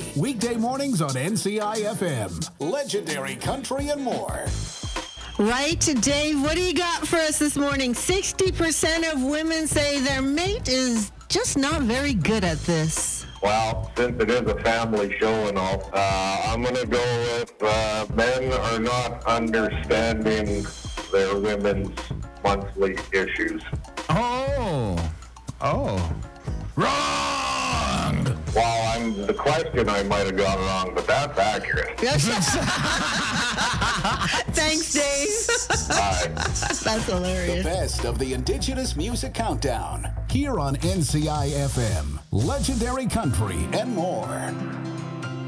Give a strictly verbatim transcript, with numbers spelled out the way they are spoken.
Weekday mornings on N C I F M. Legendary Country and more. Right, Dave, what do you got for us this morning? sixty percent of women say their mate is just not very good at this. Well, since it is a family show and all, uh, I'm going to go with uh, men are not understanding their women's monthly issues. Oh. Oh. Wrong! Well, I'm, the question I might have got wrong, but that's accurate. Thanks, Dave. Bye. That's hilarious. The best of the Indigenous Music Countdown. Here on N C I F M. Legendary Country and more.